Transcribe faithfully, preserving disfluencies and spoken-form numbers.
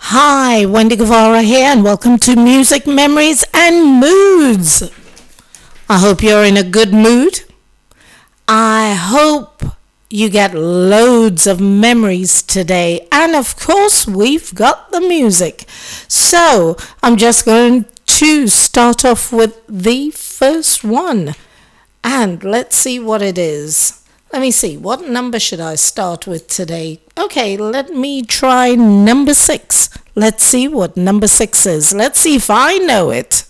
Hi, Wendy Guevara here, and welcome to Music, Memories, and Moods. I hope you're in a good mood. I hope you get loads of memories today, and of course, we've got the music. So, I'm just going to start off with the first one, and let's see what it is. Let me see, what number should I start with today? Okay, let me try number six. Let's see what number six is. Let's see if I know it.